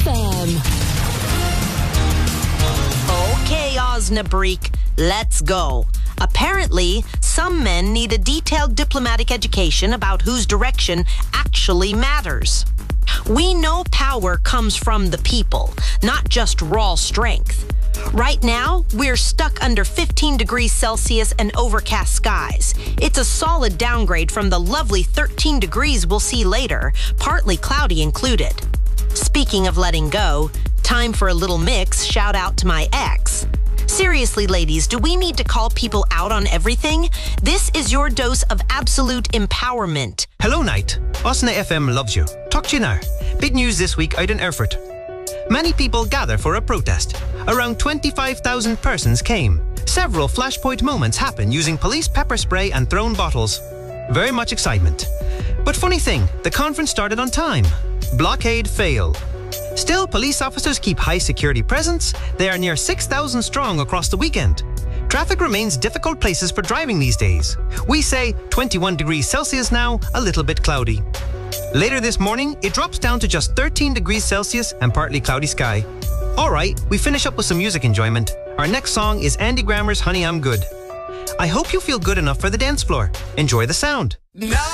FM. Okay, Osnabrück, let's go. Apparently, some men need a detailed diplomatic education about whose direction actually matters. We know power comes from the people, not just raw strength. Right now, we're stuck under 15 degrees Celsius and overcast skies. It's a solid downgrade from the lovely 13 degrees we'll see later, partly cloudy included. Speaking of letting go, time for a little mix shout out to my ex. Seriously, ladies, do we need to call people out on everything? This is your dose of absolute empowerment. Hello, Night. Osna FM loves you. Talk to you now. Big news this week out in Erfurt. Many people gather for a protest. Around 25,000 persons came. Several flashpoint moments happen using police pepper spray and thrown bottles. Very much excitement. But funny thing, the conference started on time. Blockade failed. Still, police officers keep high security presence. They are near 6,000 strong across the weekend. Traffic remains difficult places for driving these days. We say 21 degrees Celsius now, a little bit cloudy. Later this morning, it drops down to just 13 degrees Celsius and partly cloudy sky. Alright, we finish up with some music enjoyment. Our next song is Andy Grammer's Honey I'm Good. I hope you feel good enough for the dance floor. Enjoy the sound.